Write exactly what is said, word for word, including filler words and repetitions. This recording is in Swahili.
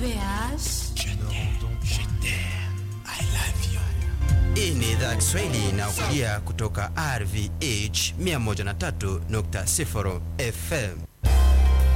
V H. Je t'aime, je t'aime, I love you. Hii ni idhaa Kiswahili inayokujia kutoka R V H mia moja na tatu nukta sifuri F M.